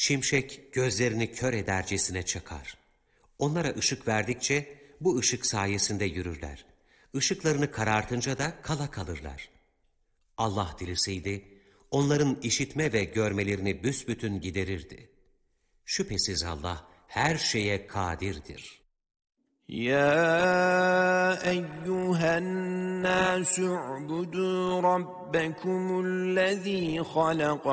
Şimşek gözlerini kör edercesine çakar. Onlara ışık verdikçe bu ışık sayesinde yürürler. Işıklarını karartınca da kala kalırlar. Allah dileseydi onların işitme ve görmelerini büsbütün giderirdi. Şüphesiz Allah her şeye kadirdir. يا أيها الناس اعبدوا ربكم الذي خلقكم